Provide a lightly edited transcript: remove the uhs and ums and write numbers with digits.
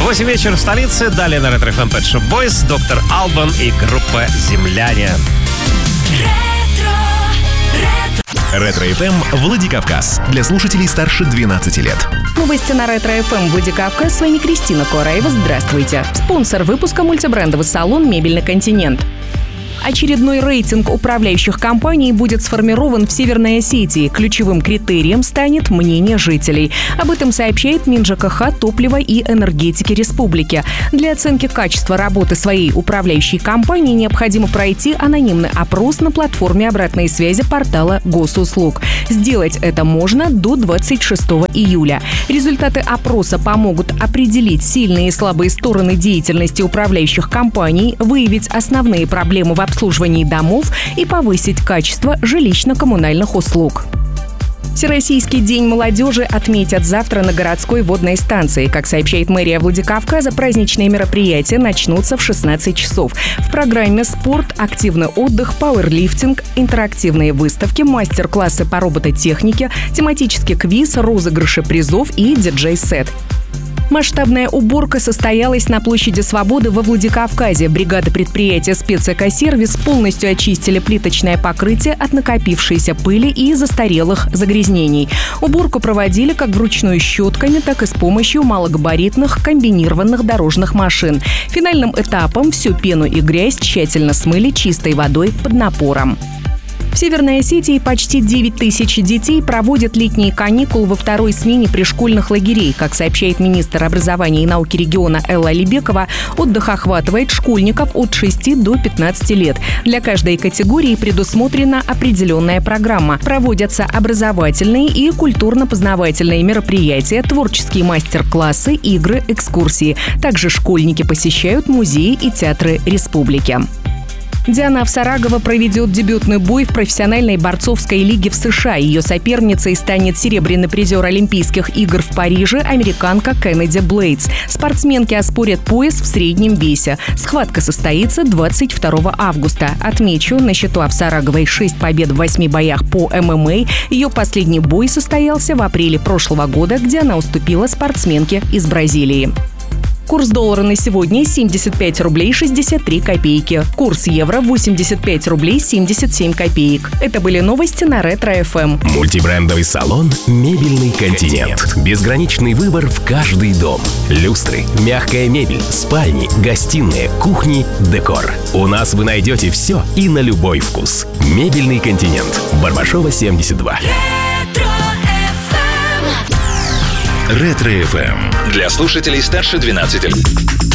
8 вечера в столице. Далее на Ретро FM Pet Shop Boys, Доктор Албан и группа «Земляне». Ретро FM Владикавказ. Для слушателей старше 12 лет. Новости на Ретро FM Владикавказ. С вами Кристина Кураева. Здравствуйте. Спонсор выпуска — мультибрендовый салон «Мебельный континент». Очередной рейтинг управляющих компаний будет сформирован в Северной Осетии. Ключевым критерием станет мнение жителей. Об этом сообщает МинЖКХ, топлива и энергетики республики. Для оценки качества работы своей управляющей компании необходимо пройти анонимный опрос на платформе обратной связи портала Госуслуг. Сделать это можно до 26 июля. Результаты опроса помогут определить сильные и слабые стороны деятельности управляющих компаний, выявить основные проблемы в обслуживании домов и повысить качество жилищно-коммунальных услуг. Всероссийский день молодежи отметят завтра на городской водной станции. Как сообщает мэрия Владикавказа, праздничные мероприятия начнутся в 16 часов. В программе спорт, активный отдых, пауэрлифтинг, интерактивные выставки, мастер-классы по робототехнике, тематический квиз, розыгрыши призов и диджей-сет. Масштабная уборка состоялась на площади Свободы во Владикавказе. Бригады предприятия «Спецэкосервис» полностью очистили плиточное покрытие от накопившейся пыли и застарелых загрязнений. Уборку проводили как вручную щетками, так и с помощью малогабаритных комбинированных дорожных машин. Финальным этапом всю пену и грязь тщательно смыли чистой водой под напором. В Северной Осетии почти 9 тысяч детей проводят летние каникулы во второй смене пришкольных лагерей. Как сообщает министр образования и науки региона Элла Алибекова, отдых охватывает школьников от 6 до 15 лет. Для каждой категории предусмотрена определенная программа. Проводятся образовательные и культурно-познавательные мероприятия, творческие мастер-классы, игры, экскурсии. Также школьники посещают музеи и театры республики. Диана Авсарагова проведет дебютный бой в профессиональной борцовской лиге в США. Ее соперницей станет серебряный призер Олимпийских игр в Париже, американка Кеннеди Блейдс. Спортсменки оспорят пояс в среднем весе. Схватка состоится 22 августа. Отмечу, на счету Авсараговой 6 побед в 8 боях по ММА. Ее последний бой состоялся в апреле прошлого года, где она уступила спортсменке из Бразилии. Курс доллара на сегодня 75 рублей 63 копейки. Курс евро 85 рублей 77 копеек. Это были новости на Ретро FM. Мультибрендовый салон «Мебельный континент». Безграничный выбор в каждый дом. Люстры, мягкая мебель, спальни, гостиные, кухни, декор. У нас вы найдете все и на любой вкус. «Мебельный континент». Барбашова, 72. Ретро FM. Для слушателей старше 12 лет.